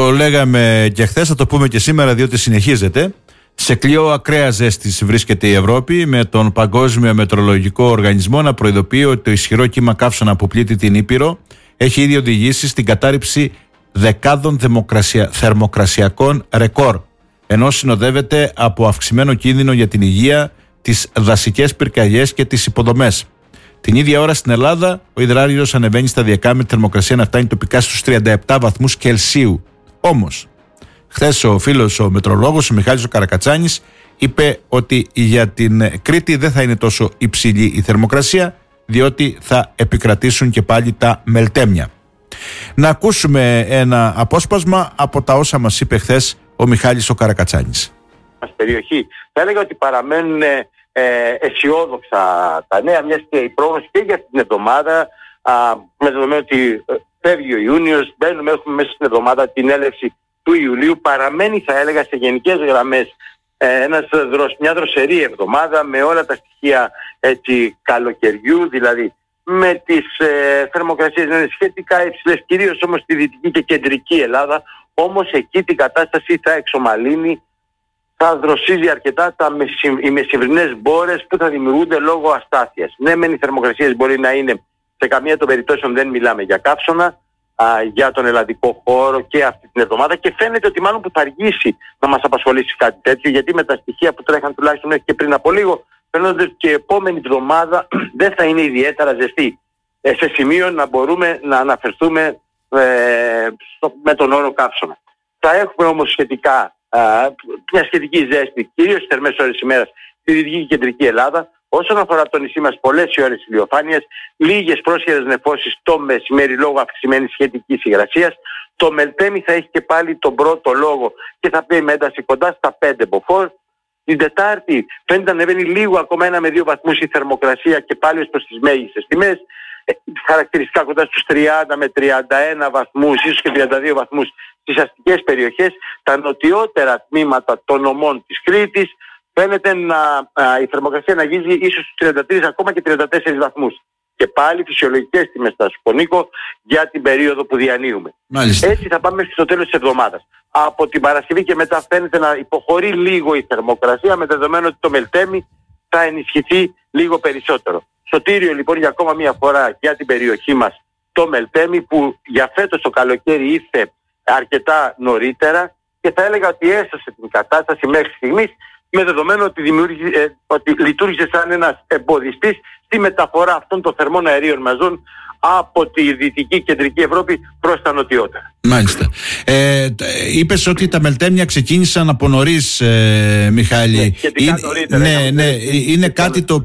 Το λέγαμε και χθες, θα το πούμε και σήμερα, διότι συνεχίζεται. Σε κλειό ακραία ζέστης βρίσκεται η Ευρώπη, με τον Παγκόσμιο Μετεωρολογικό Οργανισμό να προειδοποιεί ότι το ισχυρό κύμα καύσωνα που πλήττει την Ήπειρο έχει ήδη οδηγήσει στην κατάρριψη δεκάδων θερμοκρασιακών ρεκόρ, ενώ συνοδεύεται από αυξημένο κίνδυνο για την υγεία, τις δασικές πυρκαγιές και τις υποδομές. Την ίδια ώρα στην Ελλάδα, ο υδράριος ανεβαίνει σταδιακά, με τη θερμοκρασία να φτάνει τοπικά στους 37 βαθμούς Κελσίου. Όμως, χθες ο φίλος, ο μετεωρολόγος, ο Μιχάλης ο Καρακατσάνης, είπε ότι για την Κρήτη δεν θα είναι τόσο υψηλή η θερμοκρασία, διότι θα επικρατήσουν και πάλι τα μελτέμια. Να ακούσουμε ένα απόσπασμα από τα όσα μας είπε χθες ο Μιχάλης ο Καρακατσάνης. Περιοχή. Θα έλεγα ότι παραμένουν αισιόδοξα τα νέα, μιας και η πρόγνωση και για την εβδομάδα, με δεδομένο ότι φεύγει ο Ιούνιος, έχουμε μέσα στην εβδομάδα την έλευση του Ιουλίου, παραμένει, θα έλεγα, σε γενικές γραμμές μια δροσερή εβδομάδα, με όλα τα στοιχεία καλοκαιριού, δηλαδή με τις θερμοκρασίες να είναι σχετικά υψηλές, κυρίως όμως στη δυτική και κεντρική Ελλάδα. Όμως εκεί την κατάσταση θα εξομαλύνει, θα δροσίζει αρκετά οι μεσημβρινές μπόρες που θα δημιουργούνται λόγω αστάθειας. Ναι, μεν οι θερμοκρασίες μπορεί να είναι, σε καμία των περιπτώσεων δεν μιλάμε για καύσωνα, για τον ελλαδικό χώρο και αυτή την εβδομάδα, και φαίνεται ότι μάλλον που θα αργήσει να μας απασχολήσει κάτι τέτοιο, γιατί με τα στοιχεία που τρέχαν τουλάχιστον μέχρι και πριν από λίγο, φαίνονται ότι και η επόμενη εβδομάδα δεν θα είναι ιδιαίτερα ζεστή, σε σημείο να μπορούμε να αναφερθούμε με τον όρο καύσωνα. Θα έχουμε όμως μια σχετική ζέστη, κυρίως στις θερμές ώρες ημέρας, στη δυτική και κεντρική Ελλάδα. Όσον αφορά το νησί μας, πολλές οι ώρες ηλιοφάνειας, λίγες πρόσχερες νεφώσεις το μεσημέρι λόγω αυξημένης σχετικής υγρασίας. Το Μελτέμι θα έχει και πάλι τον πρώτο λόγο και θα πει με ένταση κοντά στα 5 μποφόρ. Την Τετάρτη φαίνεται να ανεβαίνει λίγο, ακόμα 1 με 2 βαθμούς η θερμοκρασία, και πάλι ως προς τις μέγιστες τιμές. Χαρακτηριστικά κοντά στους 30 με 31 βαθμούς, ίσως και 32 βαθμούς στις αστικές περιοχές. Τα νοτιότερα τμήματα των νομών της Κρήτης φαίνεται η θερμοκρασία να αγγίζει ίσως στους 33 ακόμα και 34 βαθμούς. Και πάλι φυσιολογικές τιμές, θα σου πω, Νίκο, για την περίοδο που διανύουμε. Μάλιστα. Έτσι θα πάμε στο τέλος της εβδομάδας. Από την Παρασκευή και μετά φαίνεται να υποχωρεί λίγο η θερμοκρασία, με δεδομένο ότι το Μελτέμι θα ενισχυθεί λίγο περισσότερο. Σωτήριο λοιπόν για ακόμα μια φορά για την περιοχή μας το Μελτέμι, που για φέτος το καλοκαίρι ήρθε αρκετά νωρίτερα και θα έλεγα ότι έσωσε την κατάσταση μέχρι στιγμής, με δεδομένο ότι λειτουργήσε σαν ένας εμποδιστής στη μεταφορά αυτών των θερμών αερίων μαζών από τη δυτική κεντρική Ευρώπη προς τα νοτιότερα. Μάλιστα. Είπες ότι τα μελτέμια ξεκίνησαν από νωρίς, Μιχάλη. Νωρίτερα. Είναι κάτι το